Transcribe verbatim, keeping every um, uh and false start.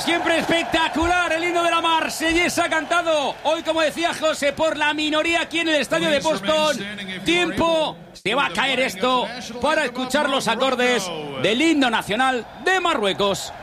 siempre espectacular el himno de la Marsellesa cantado hoy, como decía José, por la minoría aquí en el estadio de Boston. Tiempo, se va a caer esto para escuchar los acordes del himno nacional de Marruecos.